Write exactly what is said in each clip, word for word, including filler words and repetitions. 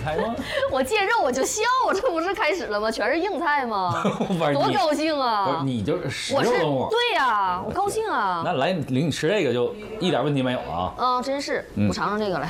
菜吗？ 我见肉我就笑，这不是开始了吗？全是硬菜吗？多高兴啊！ 不是你就是食我是肉动物。 对呀、啊，我高兴啊。 那来领你吃这个就一点问题没有啊。 啊，真是， 嗯、 我尝尝这个来。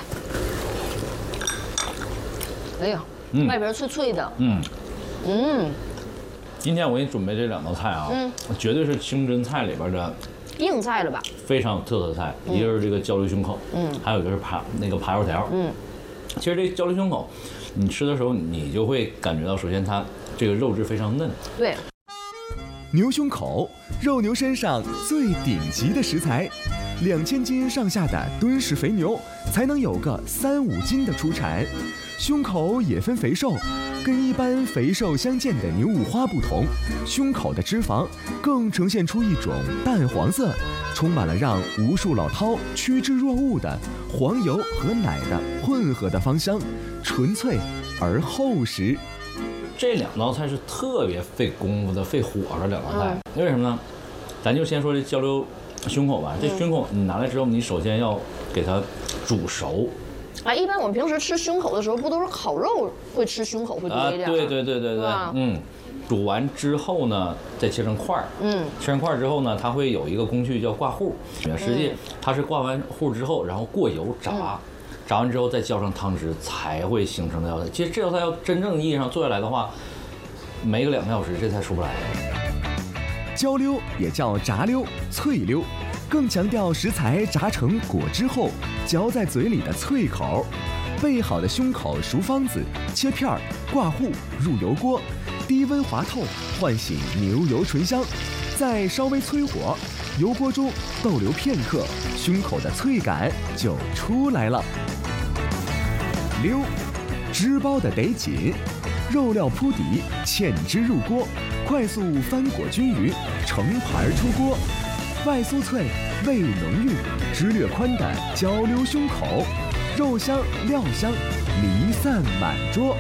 哎呀， 嗯、 外边脆脆的。 嗯嗯。 今天我给你准备这两道菜啊，嗯，绝对是清真菜里边的硬菜了吧？ 非常有特色的菜，嗯、一个是这个焦溜胸口，嗯，还有一个是扒那个扒肉条，嗯。其实这焦溜胸口，你吃的时候你就会感觉到，首先它这个肉质非常嫩。 对。 牛胸口，肉牛身上最顶级的食材，两千斤上下的敦实肥牛才能有个三五斤的出产。胸口也分肥瘦。跟一般肥瘦相间的牛五花不同，胸口的脂肪更呈现出一种淡黄色，充满了让无数老饕趋之若鹜的黄油和奶的混合的芳香，纯粹而厚实。 这两道菜是特别费功夫的、费火的两道菜，嗯、为什么呢？咱就先说这焦溜胸口吧。这胸口你拿来之后，你首先要给它煮熟。 啊，一般我们平时吃胸口的时候，不都是烤肉会吃胸口会多一点？ 啊，对对对对对，嗯，煮完之后呢，再切成块儿，嗯，切成块儿之后呢，它会有一个工序叫挂糊，实际它是挂完糊之后，然后过油炸，嗯、炸完之后再浇上汤汁，才会形成这道菜。其实这道菜要真正意义上做下来的话，没个两个小时，这菜出不来。 焦溜也叫炸溜、脆溜。更强调食材炸成果之后嚼在嘴里的脆口。备好的胸口熟方子切片儿挂糊入油锅，低温滑透，唤醒牛油醇香，再稍微催火，油锅中逗留片刻，胸口的脆感就出来了。溜，汁包的得紧，肉料铺底，芡汁入锅，快速翻裹均匀，成盘出锅。外酥脆，味浓郁，汁略宽的焦溜胸口，肉香料香，离散满桌。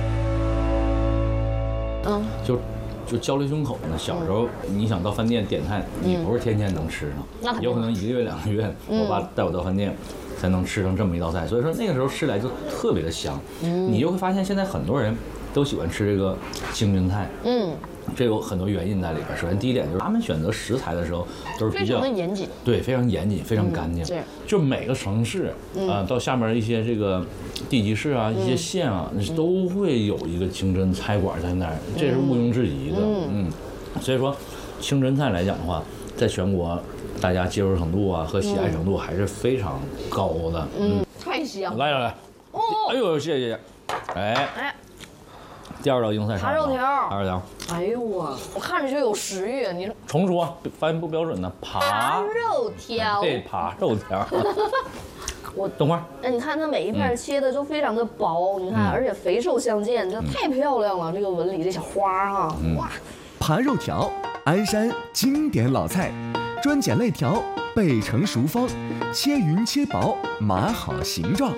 嗯，就就焦溜胸口呢。小时候你想到饭店点菜，你不是天天能吃呢，有可能一个月两个月，我爸带我到饭店才能吃成这么一道菜。所以说那个时候吃来就特别的香。你就会发现现在很多人都喜欢吃这个清真菜。嗯。这有很多原因在里边。首先，第一点就是他们选择食材的时候都是比较非常的严谨， 对，非常严谨，非常干净。 对， 就每个城市啊，到下面一些这个地级市啊，一些县啊，都会有一个清真菜馆在那儿，这是毋庸置疑的。嗯，所以说，清真菜来讲的话，在全国大家接受程度啊和喜爱程度还是非常高的。 嗯，太香。 来来来，哦，哎呦，谢谢谢谢，哎哎。第二道硬菜扒肉条， 扒肉条。 哎呦我，我看着就有食欲。你重说，发音不标准呢。扒肉条， 对，扒肉条。 我等会儿， 哎，你看它每一片切的都非常的薄，嗯、你看，而且肥瘦相间，这太漂亮了。嗯、这个纹理，这小花哈、啊，嗯、哇！ 扒肉条，鞍山经典老菜，专拣肋条，备成熟方，切匀切薄，码好形状。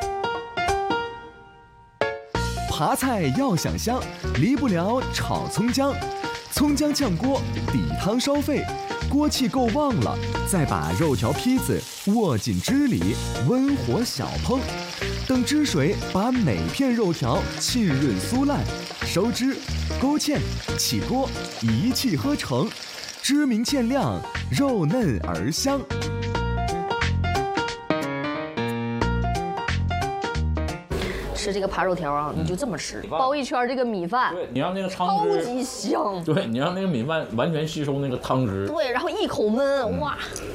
扒菜要想香，离不了炒葱姜。葱姜炝锅，底汤烧沸，锅气够旺了，再把肉条坯子握进汁里，温火小烹，等汁水把每片肉条浸润酥烂，收汁，勾芡，起锅，一气呵成，汁明芡亮，肉嫩而香。 吃这个扒肉条啊，你就这么吃，包一圈这个米饭， 对，你让那个汤汁超级香， 对，你让那个米饭完全吸收那个汤汁， 对，然后一口闷，哇，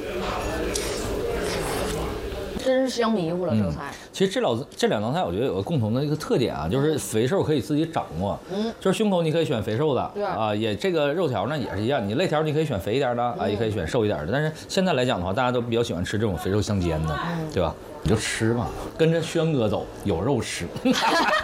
真是香迷糊了这菜。 其实这老这两道菜，我觉得有个共同的一个特点啊，就是肥瘦可以自己掌握。嗯，就是胸口你可以选肥瘦的，对啊，也这个肉条呢也是一样，你肋条你可以选肥一点的啊，也可以选瘦一点的。但是现在来讲的话，大家都比较喜欢吃这种肥瘦相间的，对吧？你就吃吧，跟着轩哥走，有肉吃。